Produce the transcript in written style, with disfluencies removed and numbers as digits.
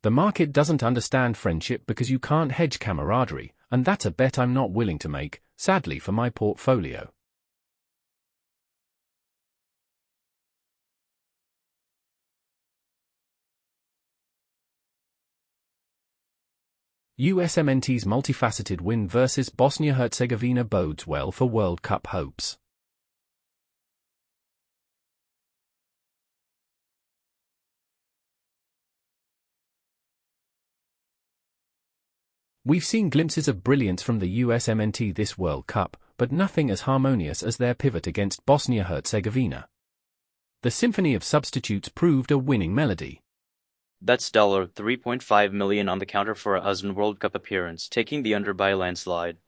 The market doesn't understand friendship because you can't hedge camaraderie, and that's a bet I'm not willing to make, sadly for my portfolio. USMNT's multifaceted win versus Bosnia-Herzegovina bodes well for World Cup hopes. We've seen glimpses of brilliance from the USMNT this World Cup, but nothing as harmonious as their pivot against Bosnia-Herzegovina. The symphony of substitutes proved a winning melody. That's $3.5 million on the counter for a Husband World Cup appearance, taking the under by a landslide.